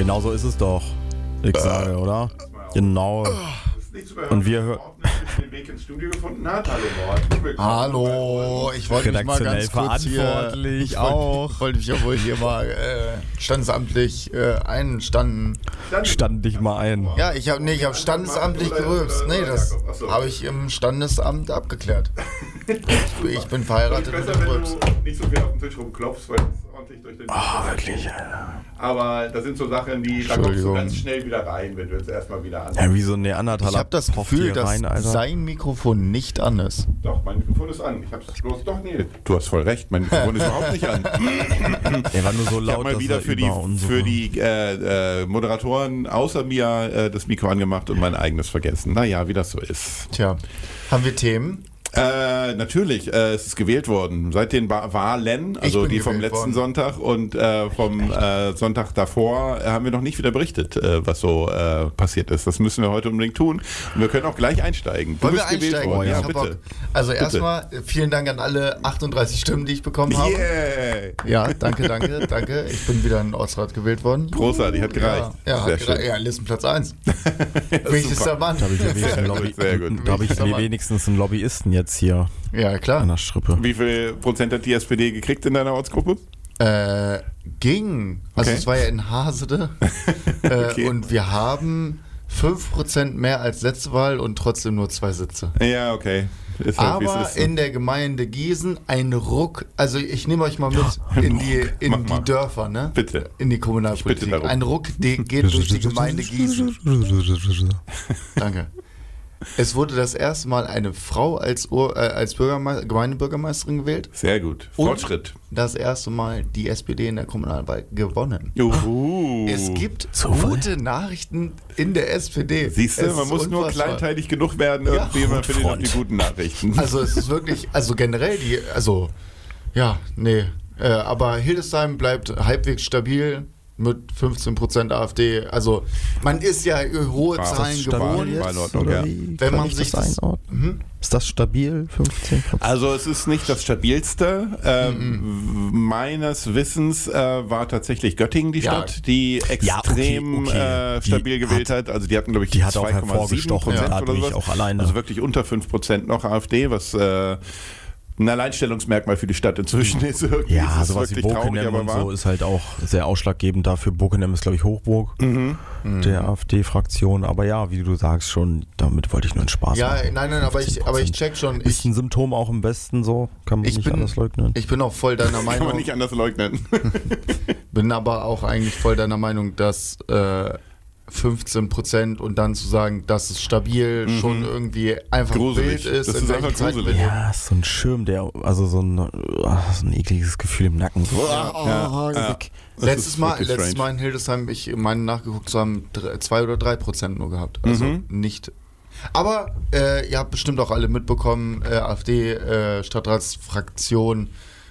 Genau so ist es doch. Ich sage, oder? Genau. Und wir hören. Den Weg ins Studio gefunden hat. Hallo Mord. Hallo, ich wollte mich mal Redaktionell ganz kurz hier, verantwortlich auch. wollte mich auch wohl hier mal standesamtlich einstanden. Stand dich mal ein. Ja, ich habe standesamtlich gerülpst. Nee, das habe ich im Standesamt abgeklärt. Ich bin verheiratet mit besser, dem wenn Rülps. du nicht so viel auf den Tisch rumklopfst, weil es ordentlich durch den Wirklich, Alter. Aber das sind so Sachen, die da kommst du ganz schnell wieder rein, wenn du jetzt erstmal wieder an. Ja, wie so ein Neandertaler. Ich habe das pocht Gefühl, hier dass rein, Alter. sein Mikrofon nicht an ist. Doch, mein Mikrofon ist an. Ich hab's bloß doch nie. Du hast voll recht, mein Mikrofon ist überhaupt nicht an. Er war nur so Ich laut, habe mal dass wieder er für über unsere- die Moderatoren außer mir das Mikro angemacht und mein eigenes vergessen. Naja, wie das so ist. Tja, haben wir Themen? Natürlich, es ist gewählt worden. Seit den Wahlen, also bin die vom gewählt letzten worden. Sonntag und vom Sonntag davor, haben wir noch nicht wieder berichtet, was so passiert ist. Das müssen wir heute unbedingt tun. Und wir können auch gleich einsteigen. Du Wollen wir bist gewählt einsteigen? worden. Ich Ja, hab bitte. Bock. Also erstmal vielen Dank an alle 38 Stimmen, die ich bekommen habe. Yeah. Ja, danke. Ich bin wieder in den Ortsrat gewählt worden. Großartig, hat gereicht. Ja, Sehr hat schön. gereicht. Ja, Listenplatz 1. Wichtigster Mann. Da habe ich ja wenigstens einen Lobby- Sehr gut. Da habe ich Wichtigster Mann. wenigstens einen Lobbyisten jetzt hier Ja, an klar. der Strippe. Wie viel Prozent hat die SPD gekriegt in deiner Ortsgruppe? Ging. Also Okay. es war ja in Hasede. Okay. Und wir haben 5% mehr als letzte Wahl und trotzdem nur 2 Sitze. Ja, okay. Ist halt, wie es Aber ist. in der Gemeinde Gießen ein Ruck, also ich nehme euch mal mit in Mach die mal. Dörfer, ne? Bitte. In die Ich Kommunalpolitik. bitte darum. Ein Ruck geht durch die Gemeinde Gießen. Danke. Es wurde das erste Mal eine Frau als Gemeindebürgermeisterin gewählt. Sehr gut. Und Fortschritt. das erste Mal die SPD in der Kommunalwahl gewonnen. Es gibt Zufall. gute Nachrichten in der SPD. Siehst du, Es man ist muss nur unfassbar. kleinteilig genug werden, irgendwie, man findet auch die guten Nachrichten. Also es ist wirklich, also generell aber Hildesheim bleibt halbwegs stabil mit 15% AfD. Also man ist ja hohe War das Zahlen stabil gewohnt. War in Ordnung, ja. Wenn man sich das- Ist das stabil? 15%? Also es ist nicht das stabilste. Meines Wissens war tatsächlich Göttingen die Ja. Stadt, die Ja, extrem okay. Die stabil gewählt hat. Also die hatten, glaube ich, die hat auch 2,7% hervorgestochen oder dadurch sowas. auch alleine. Also wirklich unter 5% noch AfD, was ein Alleinstellungsmerkmal für die Stadt inzwischen ist. Irgendwie Ja, ist es sowas wie wirklich traurig, Bokenem aber und wahr. so ist halt auch sehr ausschlaggebend dafür. Bokenem ist, glaube ich, Hochburg der AfD-Fraktion. Aber ja, wie du sagst schon, damit wollte ich nur einen Spaß Ja, machen. nein, aber ich 15%. check schon. Ist ein Symptom auch im Westen so, kann man nicht anders leugnen. Ich bin auch voll deiner Kann man Meinung. nicht anders leugnen. Bin aber auch eigentlich voll deiner Meinung, dass 15% und dann zu sagen, dass es stabil schon irgendwie einfach Gruselig. wild ist. Das in ist welchen einfach Zeiten wir gruselig. leben. Ja, ist so ein Schirm, also so ein ekliges Gefühl im Nacken. So, weg. Das Letztes ist Mal wirklich strange. in Hildesheim, ich meine nachgeguckt zu haben, 2 oder 3% nur gehabt. Also nicht. Aber ihr habt bestimmt auch alle mitbekommen, AfD-Stadtratsfraktion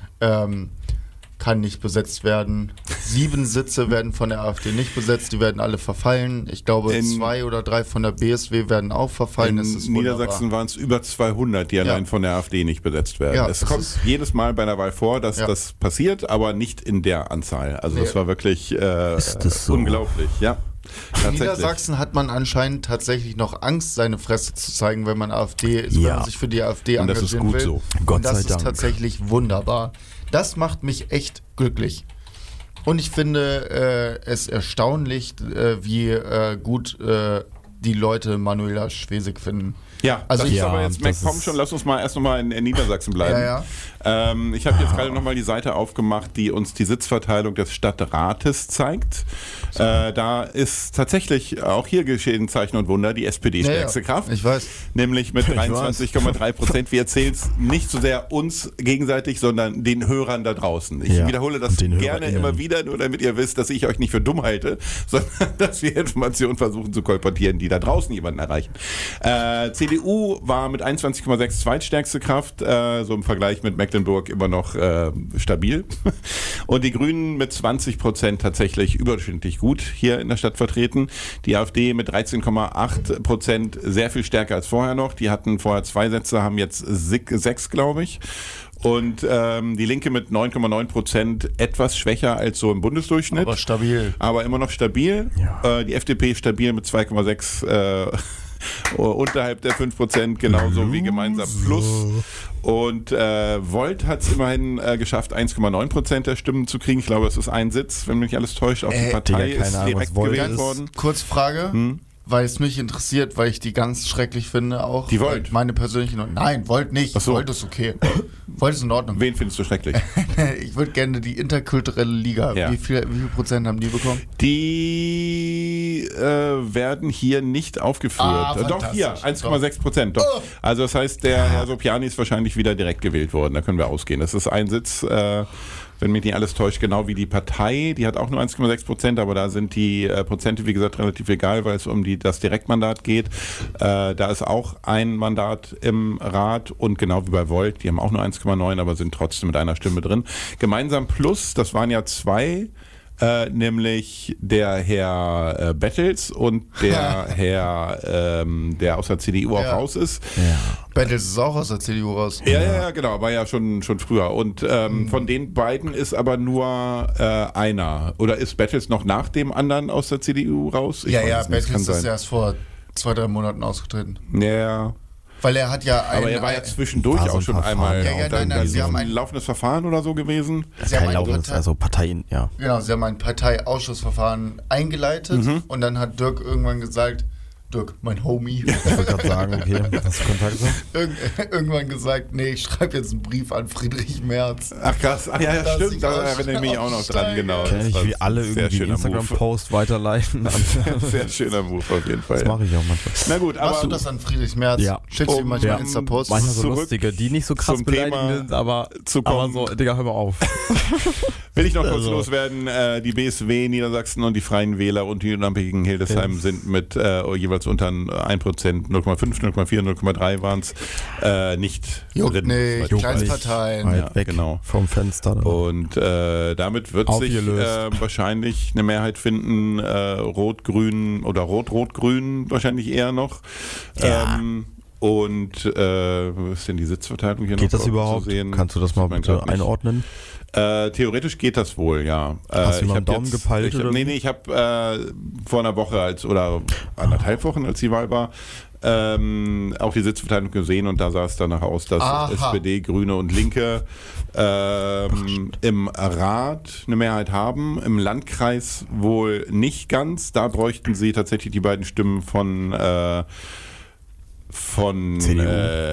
kann nicht besetzt werden. 7 Sitze werden von der AfD nicht besetzt, die werden alle verfallen. Ich glaube, 2 oder 3 von der BSW werden auch verfallen. Das ist In Niedersachsen wunderbar. waren es über 200, die allein von der AfD nicht besetzt werden. Ja, es das kommt ist- jedes Mal bei einer Wahl vor, dass Ja. das passiert, aber nicht in der Anzahl. Also das Nee. war wirklich Ist das so? unglaublich. Ja, In tatsächlich. Niedersachsen hat man anscheinend tatsächlich noch Angst, seine Fresse zu zeigen, wenn man wenn Ja. man sich für die AfD Und das engagieren ist gut will. so. Gott Und das sei ist Dank. tatsächlich wunderbar. Das macht mich echt glücklich. Und ich finde es erstaunlich, wie gut die Leute Manuela Schwesig finden. Ja, Also das ist ich- aber Ja, jetzt, Mac, das komm ist- schon, lass uns mal erst nochmal in Niedersachsen bleiben. Ja, Ich habe jetzt gerade nochmal die Seite aufgemacht, die uns die Sitzverteilung des Stadtrates zeigt. Da ist tatsächlich auch hier geschehen Zeichen und Wunder, die SPD stärkste Kraft. Ich weiß. Nämlich mit 23,3%. Wir erzählen es nicht so sehr uns gegenseitig, sondern den Hörern da draußen. Ich Ja, wiederhole das und den gerne HörerInnen. immer wieder, nur damit ihr wisst, dass ich euch nicht für dumm halte, sondern dass wir Informationen versuchen zu kolportieren, die da draußen jemanden erreichen. CDU war mit 21,6 zweitstärkste Kraft, so im Vergleich mit Mecklenburg immer noch stabil. Und die Grünen mit 20% tatsächlich überdurchschnittlich gut hier in der Stadt vertreten. Die AfD mit 13,8% sehr viel stärker als vorher noch. Die hatten vorher 2 Sätze, haben jetzt 6, glaube ich. Und die Linke mit 9,9% etwas schwächer als so im Bundesdurchschnitt. Aber stabil. Aber immer noch stabil. Ja. Die FDP stabil mit 2,6 unterhalb der 5%, genauso wie Gemeinsam Plus. Und Volt hat es immerhin geschafft, 1,9% der Stimmen zu kriegen. Ich glaube, es ist ein Sitz, wenn mich nicht alles täuscht. Auch die Partei Digga, keine ist Ahnung, direkt was Volt gewählt ist. worden. Kurz Frage, weil es mich interessiert, weil ich die ganz schrecklich finde auch. Die Volt? Meine persönliche... Nein, Volt nicht. Ach so. Volt ist okay. Volt ist in Ordnung. Wen findest du schrecklich? Ich würde gerne die interkulturelle Liga. Ja. Wie viel Prozent haben die bekommen? Die werden hier nicht aufgeführt. Doch, hier, fantastisch. 1,6%. Doch. Also das heißt, der Herr Sopiani ist wahrscheinlich wieder direkt gewählt worden. Da können wir ausgehen. Das ist ein Sitz, wenn mich nicht alles täuscht, genau wie die Partei. Die hat auch nur 1,6%, aber da sind die Prozente, wie gesagt, relativ egal, weil es um das Direktmandat geht. Da ist auch ein Mandat im Rat und genau wie bei Volt, die haben auch nur 1,9, aber sind trotzdem mit einer Stimme drin. Gemeinsam Plus, das waren ja zwei, nämlich der Herr Bettels und der Herr, der aus der CDU auch raus ist. Ja. Bettels ist auch aus der CDU raus. Ja, genau, war ja schon früher. Und von den beiden ist aber nur einer. Oder ist Bettels noch nach dem anderen aus der CDU raus? Ich weiß es nicht, Bettels kann ist sein. erst vor 2-3 Monaten ausgetreten. Ja, Weil er hat ja aber er war ja zwischendurch war so auch ein schon Verfahren. einmal. Ja, dann nein, ist sie haben ein ein- laufendes Verfahren oder so gewesen. Sie haben Kein ein laufendes, Partei- also Parteien, ja. Genau, sie haben ein Parteiausschussverfahren eingeleitet und dann hat Dirk irgendwann gesagt, Dirk, mein Homie, Ich wollte gerade sagen, okay, hast du Kontakte? irgendwann gesagt, nee, ich schreibe jetzt einen Brief an Friedrich Merz. Ach krass, ach, ja, Dass stimmt, ich da erinnere ich mich auch noch dran, aussteige. genau. Kann Das ich war wie alle ein irgendwie einen schöner Move. Instagram-Post weiterleiten? Sehr schöner Move auf jeden Fall. Das mache ich auch manchmal. Na gut, Machst aber du das an Friedrich Merz? Ja. Schickst du ihm manchmal Ja. Insta-Posts? Manchmal so Zurück lustige, die nicht so krass zum beleidigend Thema sind, aber zu aber kommen. so, Digga, hör mal auf. will ich noch kurz Also. loswerden, die BSW Niedersachsen und die Freien Wähler und die unabhängigen Hildesheim sind mit jeweils unter 1%, 0,5, 0,4, 0,3 waren es, nicht Juckt drin. nicht, Juckt Kleinstparteien. Weit Ja, weg genau. vom Fenster. Und damit wird sich Aufgelöst. wahrscheinlich eine Mehrheit finden, Rot-Grün oder Rot-Rot-Grün wahrscheinlich eher noch. Ja. Und was ist denn die Sitzverteilung hier noch? Geht das zu überhaupt? sehen? Kannst du das mal Sieht man bitte grad nicht. einordnen? Theoretisch geht das wohl, ja. Hast du mal ich einen hab Daumen gepeilt, oder Nee, wie? ich habe vor einer Woche oder anderthalb Wochen, als die Wahl war, auch die Sitzverteilung gesehen und da sah es danach aus, dass Aha. SPD, Grüne und Linke im Rat eine Mehrheit haben, im Landkreis wohl nicht ganz. Da bräuchten sie tatsächlich die beiden Stimmen von CDU.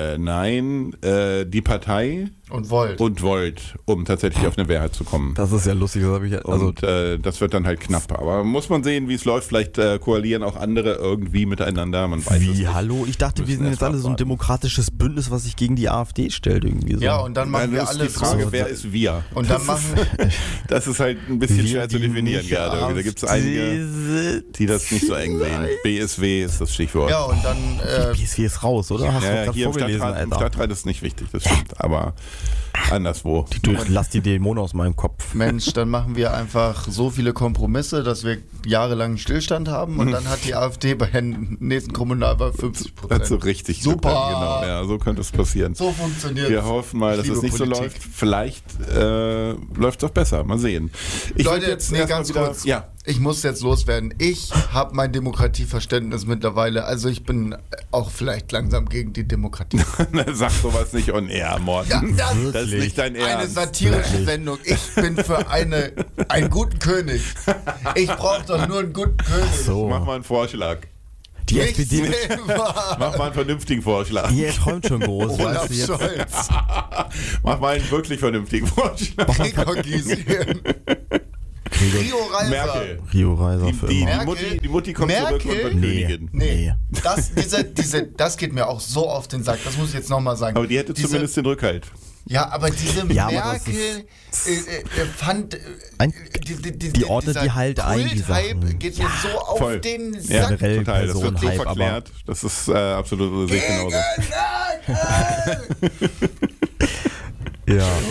die Partei Und Volt. und Volt, um tatsächlich auf eine Mehrheit zu kommen. Das ist ja lustig, das habe ich also Und das wird dann halt knapp. Aber muss man sehen, wie es läuft. Vielleicht koalieren auch andere irgendwie miteinander. Man weiß es wie, nicht. hallo? Ich dachte, wir Müssen sind erst jetzt alle so ein abwarten. demokratisches Bündnis, was sich gegen die AfD stellt irgendwie so. Ja, und dann machen Nein, wir das ist alles die Frage, so. wer ist wir? Und dann machen Das ist halt ein bisschen Wir, schwer zu die definieren nicht gerade. Da gibt es AfD einige, sind. die das nicht so eng sehen. BSW ist das Stichwort. Ja, und dann BSW ist raus, oder? Hast du Ja, gerade hier im vorgelesen, Stadtrat, im Alter. Stadtrat ist nicht wichtig, das stimmt. Aber anderswo. Du, lass die Dämonen aus meinem Kopf. Mensch, dann machen wir einfach so viele Kompromisse, dass wir jahrelang Stillstand haben und dann hat die AfD bei der nächsten Kommunalwahl 50%. Das so richtig. Super. Genau, ja, so könnte es passieren. So funktioniert. Wir hoffen mal, dass Ich es liebe nicht so Politik. läuft. Vielleicht läuft es auch besser. Mal sehen. Ich Leute, würd jetzt nee, erst mal ganz wieder, kurz. Ja, Ich muss jetzt loswerden. Ich habe mein Demokratieverständnis mittlerweile. Also ich bin auch vielleicht langsam gegen die Demokratie. sag sowas nicht on air, Morten. Ja, das ist nicht dein Eine Ernst. satirische Sendung. Ich bin für einen guten König. Ich brauche doch nur einen guten König. So. Mach mal einen Vorschlag. Die Nicht SPD, selber. Mach mal einen vernünftigen Vorschlag. die träumt schon groß. Olaf weißt du, jetzt. Scholz. Mach mal einen wirklich vernünftigen Vorschlag. Gregor Gysi. Rio Reiser. Merkel. Rio Reiser für Die, immer. die Mutti kommt zurück und wird Nee. Königin. Nee, das geht mir auch so auf den Sack. Das muss ich jetzt nochmal sagen. Aber die hätte zumindest den Rückhalt. Ja, aber diese Ja, aber das Merkel fand. Die ordnet dieser die halt ein, die Kulthype Sachen. geht mir so auf Voll. den Ja, Sack. Generell total. Das wird so Personenhype, aber- verklärt. Das ist absolut, sehe ich genauso. Ja.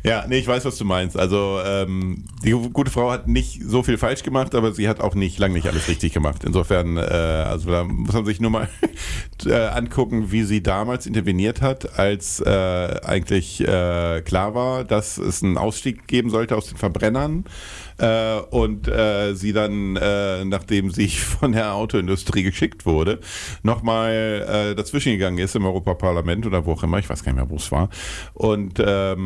Ja, nee, ich weiß, was du meinst. Also die gute Frau hat nicht so viel falsch gemacht, aber sie hat auch lange nicht alles richtig gemacht. Insofern, also da muss man sich nur mal angucken, wie sie damals interveniert hat, als eigentlich klar war, dass es einen Ausstieg geben sollte aus den Verbrennern. Und sie dann, nachdem sie von der Autoindustrie geschickt wurde, nochmal dazwischen gegangen ist im Europaparlament oder wo auch immer, ich weiß gar nicht mehr, wo es war, und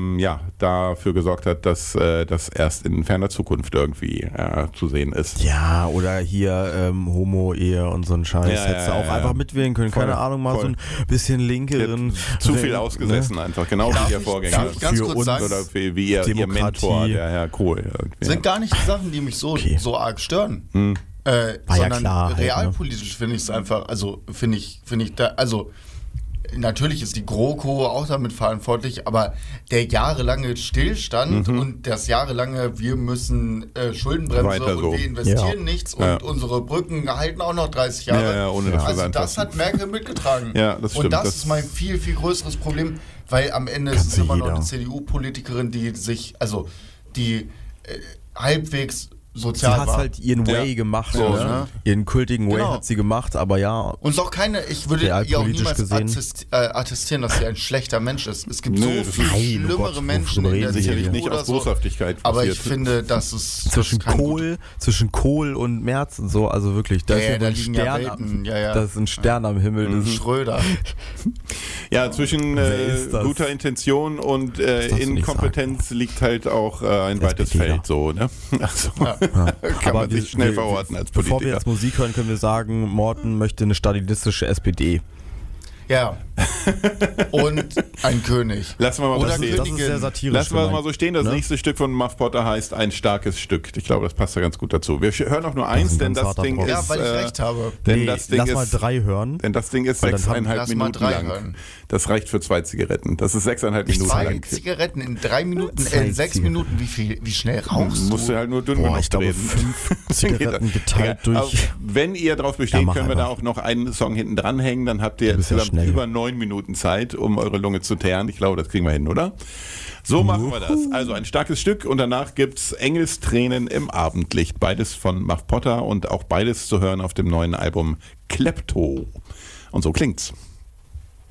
dafür gesorgt hat, dass das erst in ferner Zukunft irgendwie zu sehen ist. Ja, oder hier Homo-Ehe und so ein Scheiß. Hättest du auch einfach mitwählen können. Voll, Keine Ahnung, mal voll. so ein bisschen linkeren. Zu viel ausgesessen einfach, genau wie ihr Vorgänger. Darf ich ganz Für kurz uns sagen, Oder wie ihr Demokratie. Mentor, der Herr Kohl. Irgendwie. sind gar nicht die Sachen, die mich so arg stören. Sondern klar, halt, realpolitisch finde ich es einfach, also finde ich da, also natürlich ist die GroKo auch damit verantwortlich, aber der jahrelange Stillstand und das jahrelange, wir müssen Schuldenbremse Weiter und so. wir investieren Ja. nichts und unsere Brücken halten auch noch 30 Jahre. Ja, ohne dass wir Also sein das passen. hat Merkel mitgetragen. Ja, das stimmt. Und das Das- ist mein viel, viel größeres Problem, weil am Ende ist es Kannte immer noch jeder. eine CDU-Politikerin, die sich, also die halbwegs Sie sozial hat war. halt ihren Way gemacht, So, ne? ne? Ihren kultigen Way Genau. hat sie gemacht, aber ja, Und ist auch keine, ich würde ihr auch Realpolitisch niemals gesehen. attestieren, dass sie ein schlechter Mensch ist. Es gibt Nö, so das ist- viel Nein, oh schlimmere Gott, Menschen worüber in der reden Sie Sicherlich CDU nicht oder aus so. Boshaftigkeit Aber ich passiert. finde, das ist zwischen das ist kein Kohl und Merz und so, also wirklich, da Ja, ist ja, ja da ein liegen ja Stern, Welten, ja, ja. das ist ein Stern am Himmel. Das ist Schröder. Ja, zwischen Wer ist das? guter Intention und darfst du nicht Inkompetenz liegt halt auch ein weites SPDler. Feld, so, ne? Also, kann Aber man sich schnell verorten als Bevor wir Politiker. jetzt Musik hören, können wir sagen, Morten möchte eine stalinistische SPD. Ja. Und ein König. Lassen wir mal Oder so stehen. Das ist sehr satirisch. Lassen wir gemeint, mal so stehen. Das ne? nächste Stück von Muff Potter heißt Ein starkes Stück. Ich glaube, das passt da ganz gut dazu. Wir hören auch nur ist eins, ein denn ganz das harter Ding Brocken. ist... Ja, weil ich recht habe. Denn Nee, das Ding lass ist, mal 3 hören. Denn das Ding ist Weil dann haben- 6,5 lass mal Minuten 3 lang. hören. Das reicht für 2 Zigaretten. Das ist 6,5 Minuten 2 lang. Zigaretten in 3 Minuten, Zwei in 6 Zigaretten. Minuten, wie schnell rauchst Musst du du? halt nur dünn Boah, genug ich glaube, reden. 5 Zigaretten geteilt Egal. Aber durch... wenn ihr darauf besteht, Ja, mach können wir da einfach. auch noch einen Song hinten dranhängen. Dann habt ihr Du bist ja insgesamt schnell. über 9 Minuten Zeit, um eure Lunge zu teeren. Ich glaube, das kriegen wir hin, oder? So machen wir das. Also ein starkes Stück und danach gibt's Engelstränen im Abendlicht. Beides von Muff Potter und auch beides zu hören auf dem neuen Album Klepto. Und so klingt's.